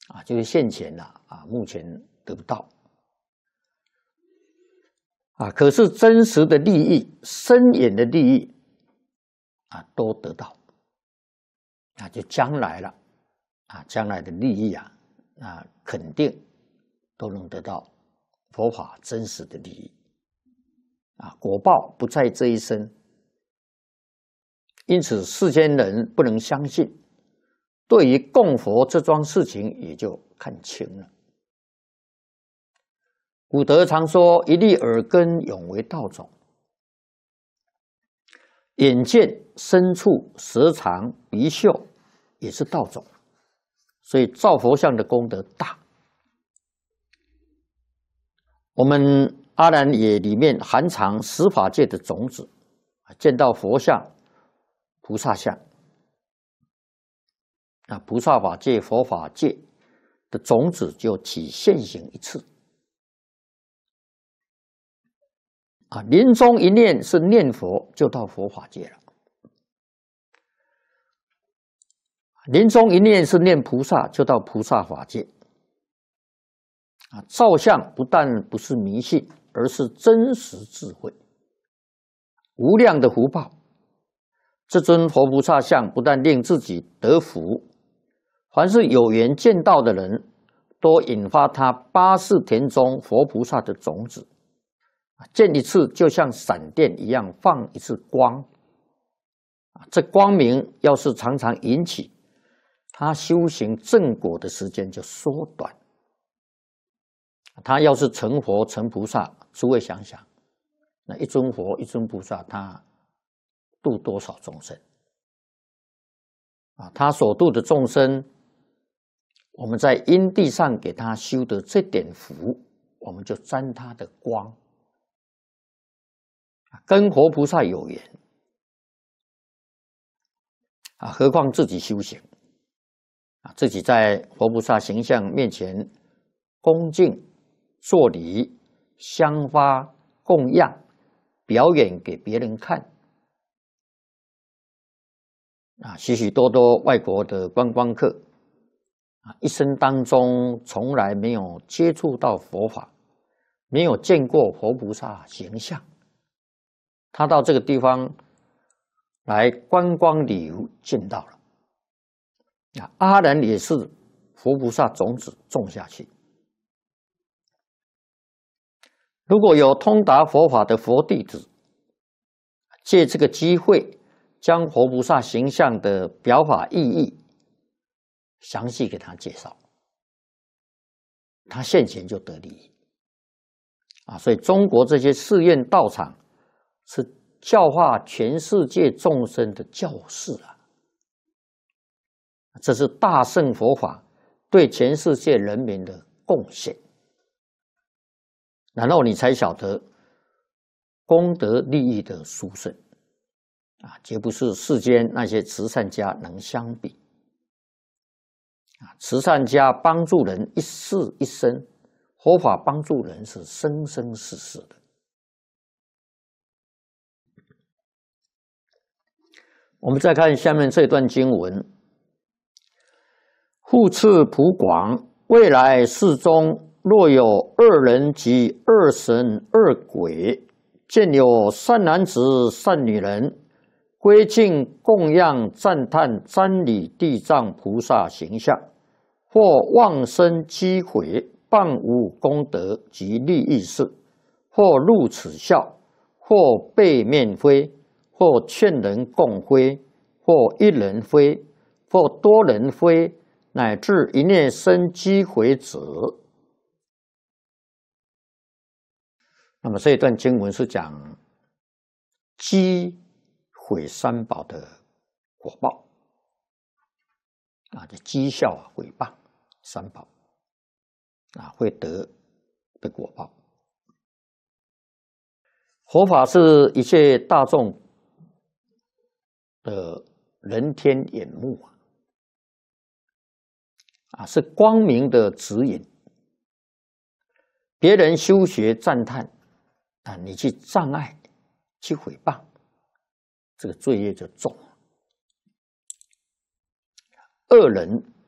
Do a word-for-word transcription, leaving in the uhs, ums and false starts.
啊，就是现前呐啊，目前得不到啊，可是真实的利益、深远的利益啊，都得到啊，就将来了啊，将来的利益啊，啊，肯定都能得到佛法真实的利益啊，果报不在这一生，因此世间人不能相信，对于供佛这桩事情也就看清了。古德常说：“一粒耳根，永为道种。”眼见、身触、舌尝、鼻嗅，也是道种，所以造佛像的功德大。我们阿兰也里面含藏十法界的种子，见到佛像、菩萨像，啊，菩萨法界、佛法界的种子就体现行一次。啊，临终一念是念佛，就到佛法界了；临终一念是念菩萨，就到菩萨法界。啊，造像不但不是迷信，而是真实智慧，无量的福报。这尊佛菩萨像不但令自己得福，凡是有缘见到的人，都引发他八世田中佛菩萨的种子。见一次就像闪电一样放一次光，这光明要是常常引起，他修行正果的时间就缩短。他要是成佛成菩萨，诸位想想，那一尊佛一尊菩萨，他度多少众生啊？他所度的众生，我们在因地上给他修的这点福，我们就沾他的光。跟活菩萨有缘啊，何况自己修行啊，自己在活菩萨形象面前恭敬作礼、香花供养，表演给别人看啊。许许多多外国的观光客啊，一生当中从来没有接触到佛法，没有见过活菩萨形象。他到这个地方来观光旅游，见到了啊，阿难也是佛菩萨种子种下去。如果有通达佛法的佛弟子，借这个机会，将佛菩萨形象的表法意义详细给他介绍，他现前就得利益啊！所以中国这些寺院道场是教化全世界众生的教室啊！这是大乘佛法对全世界人民的贡献。然后你才晓得功德利益的殊胜啊，绝不是世间那些慈善家能相比啊！慈善家帮助人一世一生，佛法帮助人是生生世世的。我们再看下面这段经文：复次普广，未来世中，若有二人及二神二鬼，见有善男子、善女人，归敬供养赞叹瞻礼地藏菩萨形象，或妄生讥毁，谤无功德及利益事，或入此笑，或背面非，或劝人共非，或一人非，或多人非，乃至一念生讥毁者。那么这一段经文是讲讥毁三宝的果报啊，这讥笑啊、毁谤三宝啊，会得的果报。佛法是一切大众的人天眼目啊，啊是光明的指引。别人修学赞叹啊，你去障碍、去毁谤，这个罪业就重了。恶人